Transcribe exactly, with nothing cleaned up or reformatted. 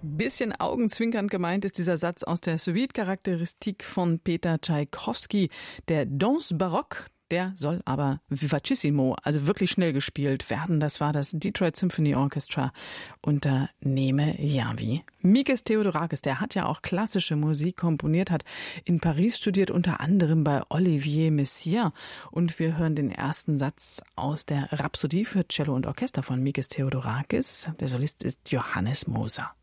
Bisschen augenzwinkernd gemeint ist dieser Satz aus der Suite-Charakteristik von Peter Tschaikowski. Der Danse Baroque, der soll aber vivacissimo, also wirklich schnell gespielt werden. Das war das Detroit Symphony Orchestra unter Neme Jarvi. Mikis Theodorakis, der hat ja auch klassische Musik komponiert, hat in Paris studiert, unter anderem bei Olivier Messiaen. Und wir hören den ersten Satz aus der Rhapsodie für Cello und Orchester von Mikis Theodorakis. Der Solist ist Johannes Moser.